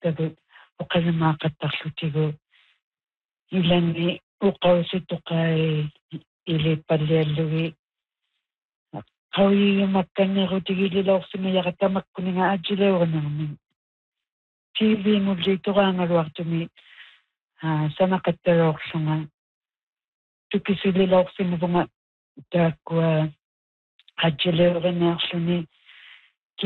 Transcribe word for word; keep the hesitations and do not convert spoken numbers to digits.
tagut uqalamaaqattarlutigu ilani uqausituqai ilipalliallugi qawiyumakkannerutigilulorsimi yaqatamakkuninga ajileurnermin T V mulliitoraangaluartumi sanaqattaloorlunga tukisuliloorsimugunga taakkua ajileurineerluni